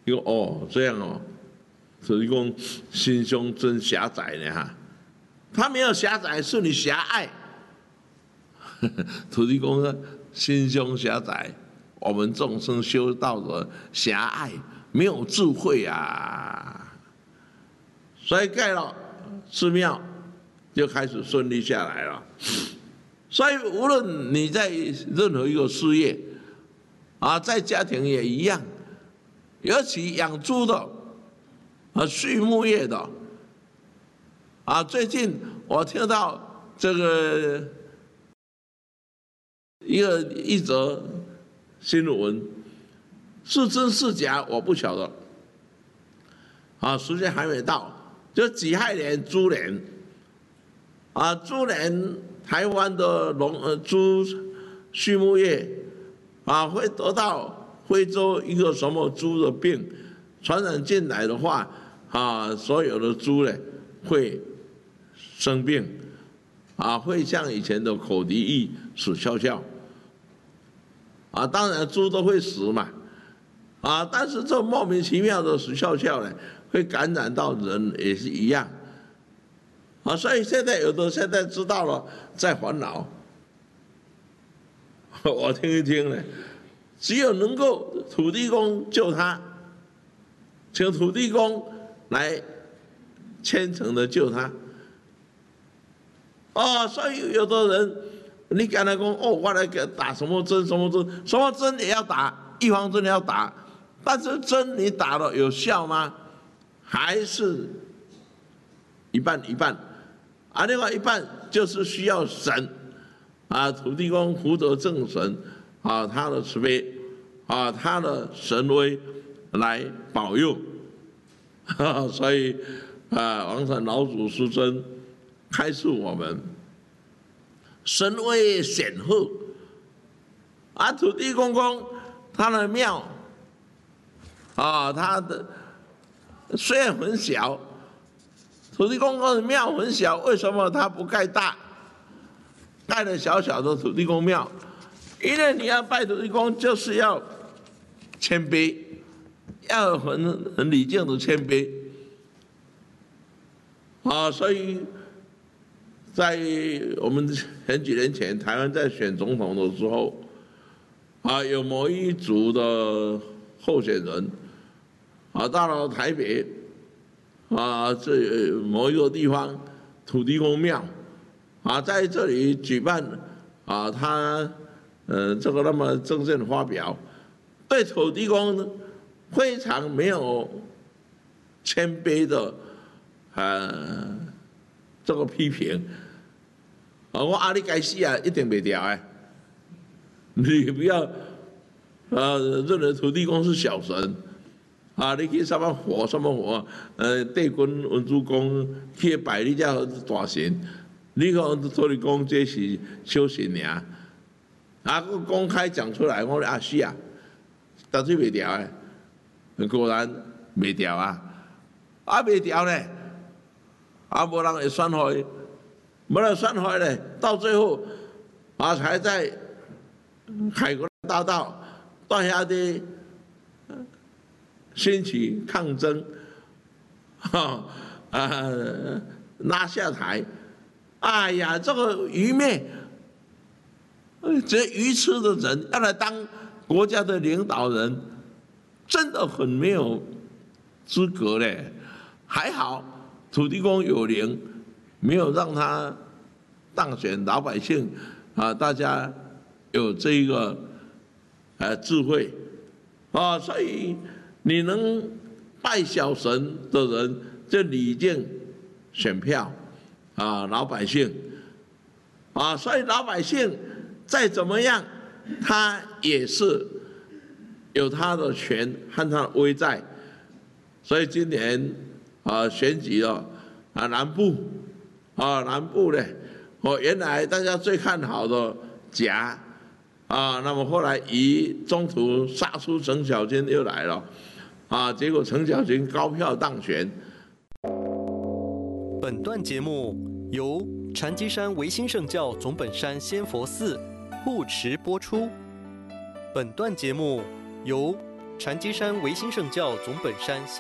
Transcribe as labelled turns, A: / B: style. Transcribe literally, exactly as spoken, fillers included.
A: 伊讲哦这样哦，土地公心胸真狭窄呢哈。他没有狭窄，是你狭隘。土地公呢心胸狭窄，我们众生修道的狭隘，没有智慧啊。所以盖了寺庙，就开始顺利下来了。所以无论你在任何一个事业，啊，在家庭也一样，尤其养猪的，啊，畜牧业的。啊，最近我听到这个一个一则新闻，是真是假我不晓得。啊，时间还没到，就己亥年猪年，啊，猪年台湾的农呃猪畜牧业啊会得到非洲一个什么猪的病传染进来的话，啊，所有的猪呢会生病，啊，会像以前的口蹄疫、死翘翘，啊，当然猪都会死嘛，啊，但是这莫名其妙的死翘翘呢，会感染到人也是一样，啊，所以现在有的现在知道了在烦恼，我听一听呢，只有能够土地公救他，请土地公来虔诚的救他。哦，所以有的人，你跟他讲哦，我来给打什么针什么针，什么针也要打，预防针也要打，但是针你打了有效吗？还是一半一半，啊，另外一半就是需要神，啊，土地公福德正神，啊，他的慈悲，啊，他的神威来保佑，所以啊，王禅老祖师尊开示我们，神威显赫，啊，土地公公他的庙，啊，他的虽然很小，土地公公的庙很小，为什么他不盖大？盖了小小的土地公庙，因为你要拜土地公，就是要谦卑，要很很礼敬的谦卑，啊，所以。在我们前几年前，台湾在选总统的时候，啊，有某一族的候选人，啊，到了台北，啊，这某一个地方土地公庙，啊，在这里举办，啊，他，呃，这个那么政见发表，对土地公非常没有谦卑的，呃，这个批评。啊，我阿你该死啊，一定袂掉哎！你不要，呃，认为土地公是小神，啊，你去什么佛什么佛，呃，地君文殊公去拜你才大神，你讲土地公这是小神尔，啊，佮公开讲出来，我阿死啊，绝对袂掉哎，果然袂掉啊，啊袂掉呢，啊无人会选互伊。没了算回来，到最后啊，才在海国大道大下的兴起抗争，哈啊拉下台，哎呀，这个愚昧，这愚痴的人要来当国家的领导人，真的很没有资格嘞。还好土地公有灵。没有让他当选，老百姓啊，大家有这一个呃智慧啊，所以你能拜小神的人，就礼敬选票啊，老百姓啊，所以老百姓再怎么样，他也是有他的权和他的威在，所以今年啊选举了啊南部。啊，南部呢，哦，原来大家最看好的甲，啊，那么后来以中途杀出陈小金又来了，啊，结果陈小金高票当选。
B: 本段节目由禅机山维新圣教总本山仙佛寺护持播出。本段节目由禅机山维新圣教总本山